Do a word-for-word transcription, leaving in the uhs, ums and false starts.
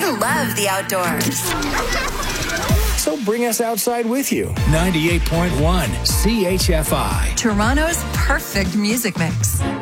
love the outdoors. So bring us outside with you. ninety-eight point one C H F I. Toronto's perfect music mix.